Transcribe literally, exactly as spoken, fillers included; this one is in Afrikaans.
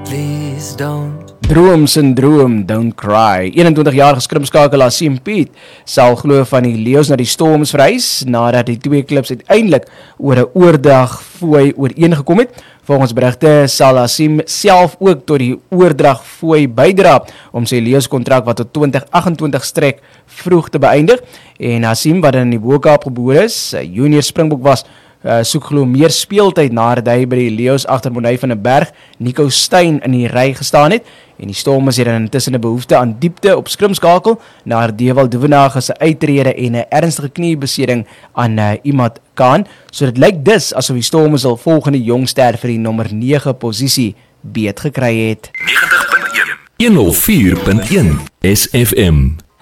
please don't. Droom syndroom, don't cry. eenentwintigjarige skrimskakel Hasim Piet sal glo van die Leeu's na die Storms verhuis nadat die twee klubs uiteindelik oor 'n oordrag fooi ooreengekom het. Volgens berigte sal Hasim self ook tot die oordrag fooi bydra om sy Leeu's kontrak wat tot twintig agt-en-twintig strek vroeg te beëindig. En Hasim, wat in die Bo-Kaap gebore is, junior Springbok was, Uh, soek glo meer speeltyd nadat hy by die Leeu's agter Monay van den Berg, Nico Steyn in die ry gestaan het. En die Stormers het intussen 'n behoefte aan diepte op skrimskakel na Dewald Duvenage se uittrede en 'n ernstige kniebeseding aan uh, Imad Khan. So dit lyk dus asof die Stormers al volgende jongster vir die nommer nege posisie beet gekry het. negentig punt een honderd vier punt een S F M